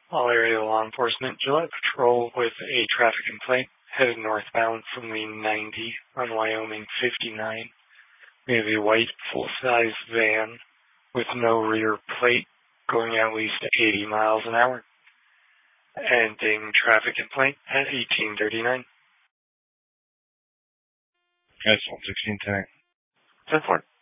All area law enforcement, Gillette Patrol with a traffic complaint headed northbound from the 90 on Wyoming 59. We have a white full-size van with no rear plate going at least 80 miles an hour. Ending traffic complaint at 1839. That's 1610. 10-4.